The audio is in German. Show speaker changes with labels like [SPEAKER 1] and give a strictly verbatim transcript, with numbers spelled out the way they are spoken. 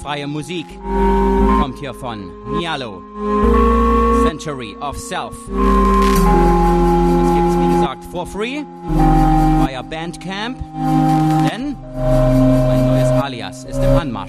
[SPEAKER 1] Freie Musik kommt hier von Nialo, Century of Self. Das gibt's wie gesagt for free via Bandcamp, denn mein neues Alias ist im Anmarsch.